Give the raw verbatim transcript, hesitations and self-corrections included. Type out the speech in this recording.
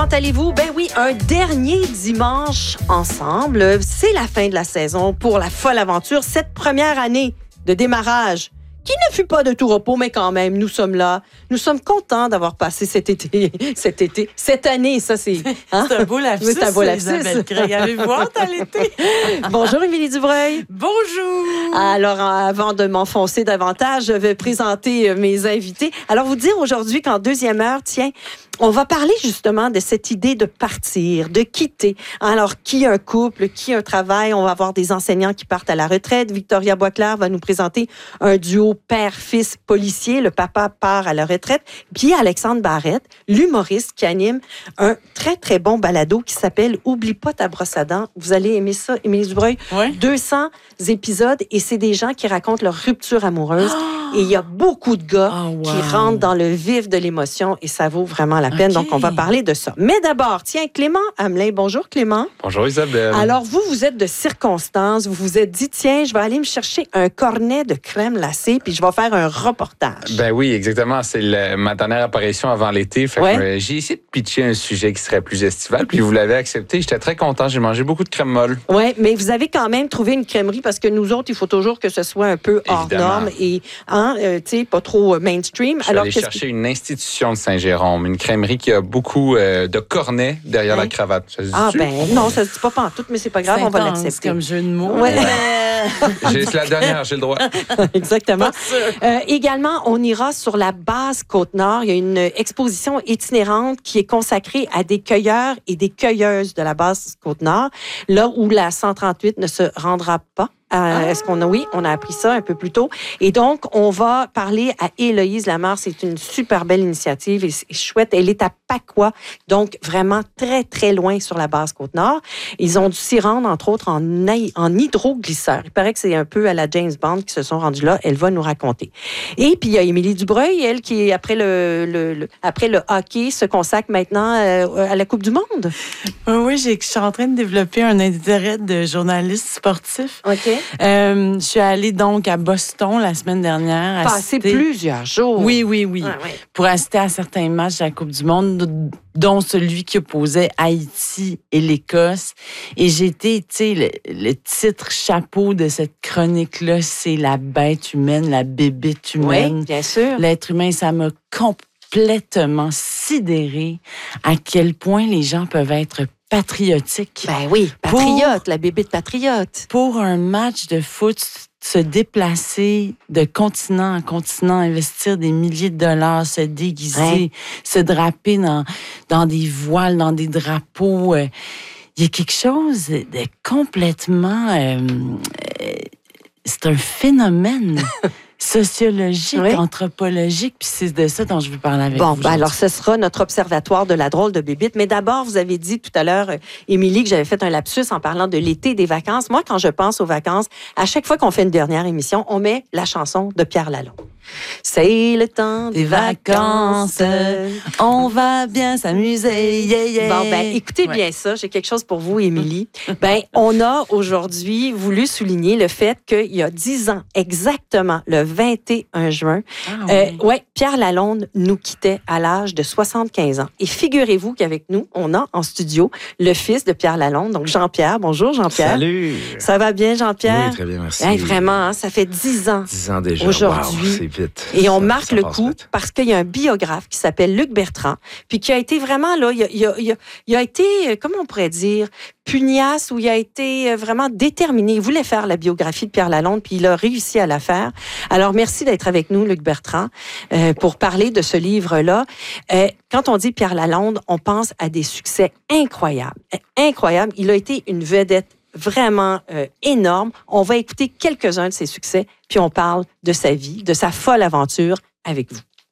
allez-vous? Ben oui, un dernier dimanche ensemble. C'est la fin de la saison pour la folle aventure. Cette première année de démarrage qui ne fut pas de tout repos, mais quand même, nous sommes là. Nous sommes contents d'avoir passé cet été, cet été, cette année, ça c'est... Hein? C'est un beau lapsus, c'est un beau lapsus. Isabelle Craig. Avez-vous hâte à l'été? Bonjour, Émilie Dubreuil. Bonjour. Alors, avant de m'enfoncer davantage, je vais présenter mes invités. Alors, vous dire aujourd'hui qu'en deuxième heure, tiens, on va parler justement de cette idée de partir, de quitter. Alors, qui un couple, qui un travail? On va avoir des enseignants qui partent à la retraite. Victoria Boisclair va nous présenter un duo père-fils policier. Le papa part à la retraite. Puis Alexandre Barrette, l'humoriste qui anime un très, très bon balado qui s'appelle « Oublie pas ta brosse à dents ». Vous allez aimer ça, Émilie Dubreuil. Oui. deux cents épisodes et c'est des gens qui racontent leur rupture amoureuse. Oh! Et il y a beaucoup de gars oh, wow. qui rentrent dans le vif de l'émotion et ça vaut vraiment la peine. Okay. Donc, on va parler de ça. Mais d'abord, tiens, Clément Hamelin. Bonjour, Clément. Bonjour, Isabelle. Alors, vous, vous êtes de circonstance. Vous vous êtes dit, tiens, je vais aller me chercher un cornet de crème glacée puis je vais faire un reportage. Ben oui, exactement. C'est le, ma dernière apparition avant l'été. Fait ouais. que, euh, j'ai essayé de pitcher un sujet qui serait plus estival puis vous l'avez accepté. J'étais très content. J'ai mangé beaucoup de crème molle. Oui, mais vous avez quand même trouvé une crèmerie parce que nous autres, il faut toujours que ce soit un peu hors Évidemment. norme et, hein, euh, tu sais, pas trop mainstream. Je suis Alors, allé chercher que... une institution de Saint-Jérôme, une crèmerie qui a beaucoup euh, de cornets derrière hein? la cravate. Ça se ah, dit-tu? ben non, ça se dit pas pantoute, mais c'est pas grave, c'est on va intense, l'accepter. Comme jeu de mots. Ouais. j'ai, c'est la dernière, j'ai le droit. Exactement. Euh, également, on ira sur la base Côte-Nord. Il y a une exposition itinérante qui est consacrée à des cueilleurs et des cueilleuses de la base Côte-Nord, là où la cent trente-huit ne se rendra pas. Euh, ah. Est-ce qu'on a, oui, on a appris ça un peu plus tôt. Et donc, on va parler à Héloïse Lamarre. C'est une super belle initiative et c'est chouette. Elle est à Pacois, donc vraiment très, très loin sur la base Côte-Nord. Ils ont dû s'y rendre, entre autres, en, en hydroglisseur. Il paraît que c'est un peu à la James Bond qui se sont rendus là. Elle va nous raconter. Et puis, il y a Émilie Dubreuil, elle, qui, après le, le, le, après le hockey, se consacre maintenant euh, à la Coupe du Monde. Oui, j'ai, je suis en train de développer un intérêt de journaliste sportif. OK. Euh, je suis allée donc à Boston la semaine dernière. Passer assister... plusieurs jours. Oui, oui, oui. Ah, oui. Pour assister à certains matchs de la Coupe du Monde, dont celui qui opposait Haïti et l'Écosse. Et j'étais, tu sais, le, le titre chapeau de cette chronique-là, c'est la bête humaine, la bébête humaine. Oui, bien sûr. L'être humain, ça m'a complètement sidéré à quel point les gens peuvent être patriotique. Ben oui, patriote, pour, la bébé de patriote. Pour un match de foot, se déplacer de continent en continent, investir des milliers de dollars, se déguiser, ouais. se draper dans, dans des voiles, dans des drapeaux. Euh, il y a quelque chose de complètement... Euh, euh, c'est un phénomène sociologique, oui. anthropologique, puis c'est de ça dont je veux parler avec bon, vous. Bon, ben alors ce sera notre observatoire de la drôle de bébite. Mais d'abord, vous avez dit tout à l'heure, Émilie, que j'avais fait un lapsus en parlant de l'été, des vacances. Moi, quand je pense aux vacances, à chaque fois qu'on fait une dernière émission, on met la chanson de Pierre Lalonde. C'est le temps des, des vacances, vacances, on va bien s'amuser, yeah, yeah. Bon, ben, écoutez ouais. bien ça, j'ai quelque chose pour vous, Émilie. ben, on a aujourd'hui voulu souligner le fait qu'il y a dix ans, exactement, le vingt et un juin, ah, oui. euh, ouais, Pierre Lalonde nous quittait à l'âge de soixante-quinze ans. Et figurez-vous qu'avec nous, on a en studio le fils de Pierre Lalonde, donc Jean-Pierre. Bonjour, Jean-Pierre. Salut! Ça va bien, Jean-Pierre? Oui, très bien, merci. Hey, vraiment, hein, ça fait dix ans. Dix ans déjà, aujourd'hui. Wow, c'est vite. Et on ça, marque ça le coup vite. parce qu'il y a un biographe qui s'appelle Luc Bertrand, puis qui a été vraiment, là, il a, il a, il a, il a été, comment on pourrait dire, pugnace, où il a été vraiment déterminé. Il voulait faire la biographie de Pierre Lalonde, puis il a réussi à la faire. Alors, merci d'être avec nous, Luc Bertrand, euh, pour parler de ce livre-là. Euh, quand on dit Pierre Lalonde, on pense à des succès incroyables. Incroyables. Il a été une vedette vraiment euh, énorme. On va écouter quelques-uns de ses succès, puis on parle de sa vie, de sa folle aventure avec vous.